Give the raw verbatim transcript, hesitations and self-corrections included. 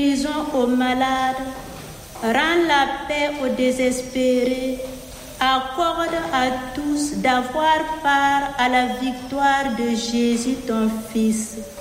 guérison aux malades, rends la paix aux désespérés, accorde à tous d'avoir part à la victoire de Jésus ton Fils.